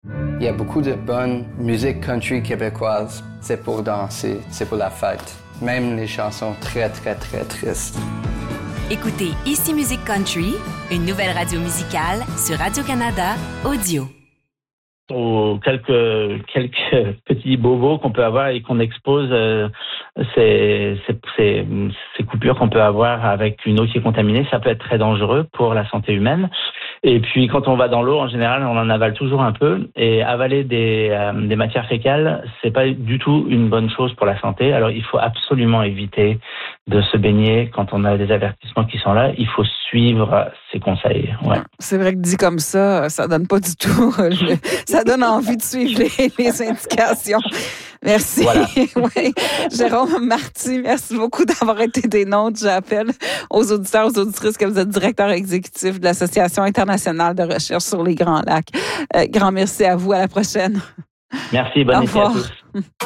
Il y a beaucoup de bonne musique country québécoise. C'est pour danser, c'est pour la fête. Même les chansons très, très, très tristes. Écoutez Ici Musique Country, une nouvelle radio musicale sur Radio-Canada Audio. Quelques petits bobos qu'on peut avoir et qu'on expose, ces coupures qu'on peut avoir avec une eau qui est contaminée, ça peut être très dangereux pour la santé humaine. Et puis quand on va dans l'eau, en général, on en avale toujours un peu. Et avaler des matières fécales, c'est pas du tout une bonne chose pour la santé. Alors il faut absolument éviter de se baigner quand on a des avertissements qui sont là. Il faut suivre ces conseils. Ouais. C'est vrai que dit comme ça donne pas du tout. Ça donne envie de suivre les indications. Merci. Voilà. Oui. Jérôme Marty, merci beaucoup d'avoir été des nôtres. J'appelle aux auditeurs, aux auditrices que vous êtes directeur exécutif de l'Association internationale de recherche sur les Grands Lacs. Grand merci à vous. À la prochaine. Merci. Bonne été à tous.